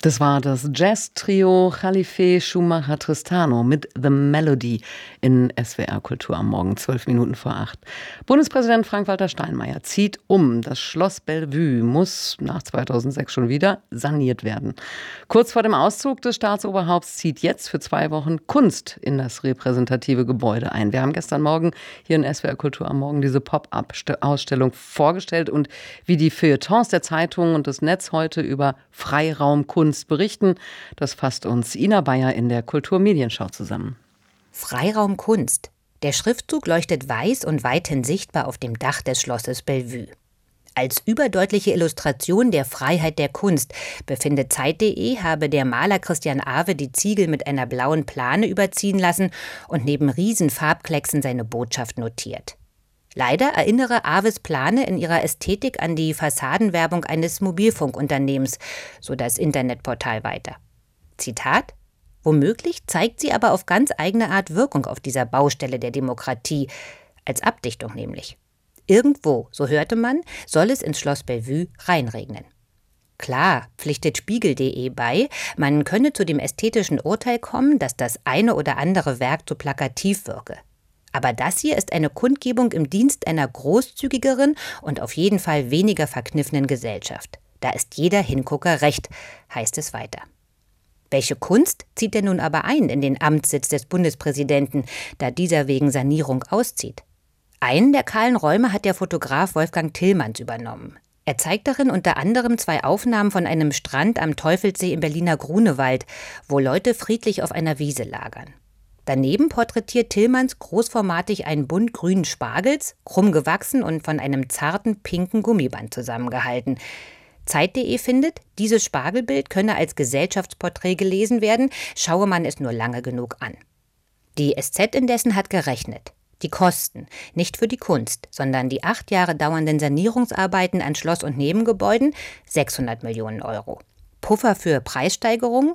Das war das Jazz-Trio Khalife Schumacher Tristano mit The Melody in SWR Kultur am Morgen, 8:12. Bundespräsident Frank-Walter Steinmeier zieht um. Das Schloss Bellevue muss nach 2006 schon wieder saniert werden. Kurz vor dem Auszug des Staatsoberhaupts zieht jetzt für 2 Wochen Kunst in das repräsentative Gebäude ein. Wir haben gestern Morgen hier in SWR Kultur am Morgen diese Pop-up-Ausstellung vorgestellt und wie die Feuilletons der Zeitungen und des Netz heute über Freiraumkunst berichten. Das fasst uns Ina Bayer in der Kulturmedienschau zusammen. Freiraumkunst. Der Schriftzug leuchtet weiß und weithin sichtbar auf dem Dach des Schlosses Bellevue. Als überdeutliche Illustration der Freiheit der Kunst befindet Zeit.de, habe der Maler Christian Awe die Ziegel mit einer blauen Plane überziehen lassen und neben Riesenfarbklecksen seine Botschaft notiert. Leider erinnere Awes Plane in ihrer Ästhetik an die Fassadenwerbung eines Mobilfunkunternehmens, so das Internetportal weiter. Zitat: Womöglich zeigt sie aber auf ganz eigene Art Wirkung auf dieser Baustelle der Demokratie, als Abdichtung nämlich. Irgendwo, so hörte man, soll es ins Schloss Bellevue reinregnen. Klar, pflichtet Spiegel.de bei, man könne zu dem ästhetischen Urteil kommen, dass das eine oder andere Werk zu plakativ wirke. Aber das hier ist eine Kundgebung im Dienst einer großzügigeren und auf jeden Fall weniger verkniffenen Gesellschaft. Da ist jeder Hingucker recht, heißt es weiter. Welche Kunst zieht denn nun aber ein in den Amtssitz des Bundespräsidenten, da dieser wegen Sanierung auszieht? Einen der kahlen Räume hat der Fotograf Wolfgang Tillmanns übernommen. Er zeigt darin unter anderem 2 Aufnahmen von einem Strand am Teufelssee im Berliner Grunewald, wo Leute friedlich auf einer Wiese lagern. Daneben porträtiert Tillmanns großformatig einen Bund grünen Spargels, krumm gewachsen und von einem zarten pinken Gummiband zusammengehalten. Zeit.de findet, dieses Spargelbild könne als Gesellschaftsporträt gelesen werden, schaue man es nur lange genug an. Die SZ indessen hat gerechnet. Die Kosten, nicht für die Kunst, sondern die 8 Jahre dauernden Sanierungsarbeiten an Schloss- und Nebengebäuden, 600 Millionen Euro. Puffer für Preissteigerungen,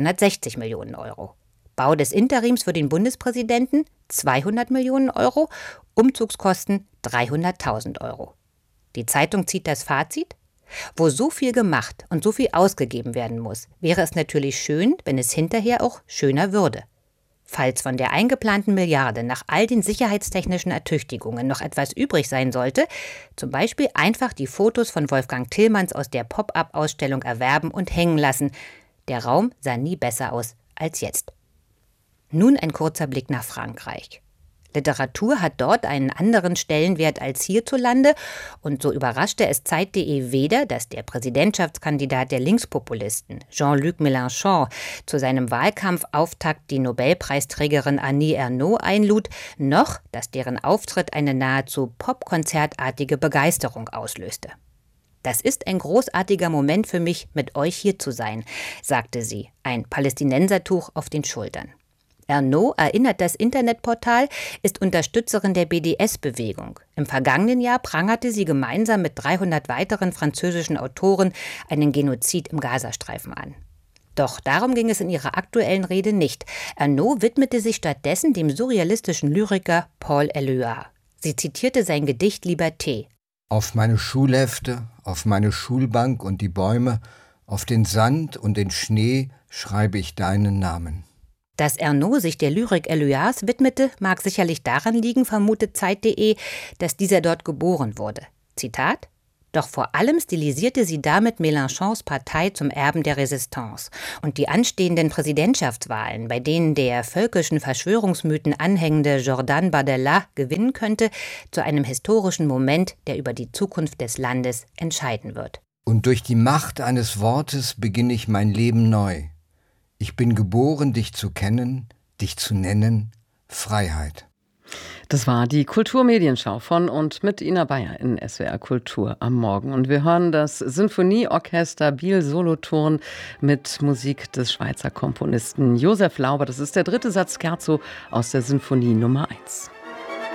260 Millionen Euro. Bau des Interims für den Bundespräsidenten, 200 Millionen Euro. Umzugskosten, 300.000 Euro. Die Zeitung zieht das Fazit: Wo so viel gemacht und so viel ausgegeben werden muss, wäre es natürlich schön, wenn es hinterher auch schöner würde. Falls von der eingeplanten Milliarde nach all den sicherheitstechnischen Ertüchtigungen noch etwas übrig sein sollte, zum Beispiel einfach die Fotos von Wolfgang Tillmanns aus der Pop-up-Ausstellung erwerben und hängen lassen. Der Raum sah nie besser aus als jetzt. Nun ein kurzer Blick nach Frankreich. Literatur hat dort einen anderen Stellenwert als hierzulande und so überraschte es Zeit.de weder, dass der Präsidentschaftskandidat der Linkspopulisten, Jean-Luc Mélenchon, zu seinem Wahlkampfauftakt die Nobelpreisträgerin Annie Ernaux einlud, noch, dass deren Auftritt eine nahezu popkonzertartige Begeisterung auslöste. Das ist ein großartiger Moment für mich, mit euch hier zu sein, sagte sie, ein Palästinensertuch auf den Schultern. Ernaux, erinnert das Internetportal, ist Unterstützerin der BDS-Bewegung. Im vergangenen Jahr prangerte sie gemeinsam mit 300 weiteren französischen Autoren einen Genozid im Gazastreifen an. Doch darum ging es in ihrer aktuellen Rede nicht. Ernaux widmete sich stattdessen dem surrealistischen Lyriker Paul Éluard. Sie zitierte sein Gedicht Liberté. Auf meine Schulhefte, auf meine Schulbank und die Bäume, auf den Sand und den Schnee schreibe ich deinen Namen. Dass Ernaux sich der Lyrik Éluards widmete, mag sicherlich daran liegen, vermutet Zeit.de, dass dieser dort geboren wurde. Zitat: Doch vor allem stilisierte sie damit Mélenchons Partei zum Erben der Resistance und die anstehenden Präsidentschaftswahlen, bei denen der völkischen Verschwörungsmythen anhängende Jordan Bardella gewinnen könnte, zu einem historischen Moment, der über die Zukunft des Landes entscheiden wird. Und durch die Macht eines Wortes beginne ich mein Leben neu. Ich bin geboren, dich zu kennen, dich zu nennen, Freiheit. Das war die Kulturmedienschau von und mit Ina Bayer in SWR Kultur am Morgen. Und wir hören das Sinfonieorchester Biel Solothurn mit Musik des Schweizer Komponisten Josef Lauber. Das ist der 3. Satz Scherzo aus der Sinfonie Nummer 1.